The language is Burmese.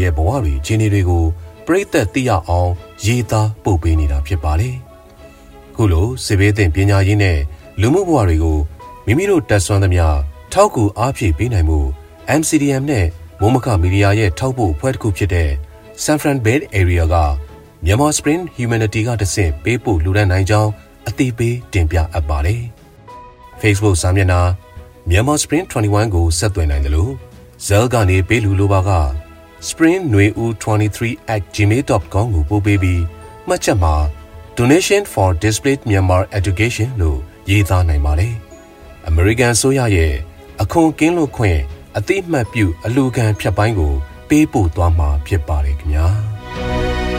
ရဲ့ဘဝတွေခြေနေတွေကိုပရိသတ်သိရအောင်ရေးသားပို့ပေးနေတာဖြစ်ပါတယ်။ခုလိုစစ်ဘေးသင့်ပညာရေးနဲ့လူမှုဘဝတွေကိုမိမိတို့တက်ဆွမ်းသမျှထောက်ကူအားဖြည့်ပေးနိုင်မှု MCDM နဲ့မိုးမခမီဒီယာရဲ့ထောက်ပို့အဖွဲ့တစ်ခုဖြစ်တဲ့ San Fran Bay Area ကMyanmar Spring Humanity ကတဆင့်ပေးပို့လှူဒါန်းနိုင်ကြောင်းအသိပေးတင်ပြအပ်ပါတယ်။ Facebook စာမျက်နှာ Myanmar Spring 21ကိုဆက်သွယ်နိုင်တယ်လို့Zell ကနေပေးလူလိုပါက springnueu23@gmail.com ကိုပို့ပေးပြီးမှတ်ချက်မှာ Donation for Displaced Myanmar Education လို့ရေးသားနိုင်ပါတယ်။ American ဆိုရရဲ့အခွန်ကင်းလွတ်ခွင့်အတိအမှတ်ပြုအလှူခံဖြတ်ပိုင်းကိုပေးပို့သွားမှာဖြစ်ပါတယ်ခင်ဗျာ။